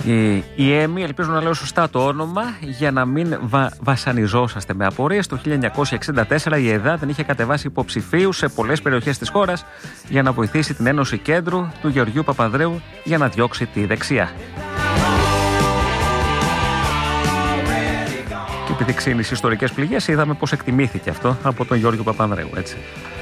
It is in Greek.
Η ΕΜΗ, ελπίζω να λέω σωστά το όνομα, για να μην βασανιζόσαστε με απορίες. Το 1964 η ΕΔΑ δεν είχε κατεβάσει υποψηφίους σε πολλές περιοχές της χώρας για να βοηθήσει την Ένωση Κέντρου του Γεωργίου Παπανδρέου για να διώξει τη δεξιά. Και επειδή ξύνησε ιστορικές πληγές, είδαμε πώς εκτιμήθηκε αυτό από τον Γιώργο Παπανδρέου, έτσι.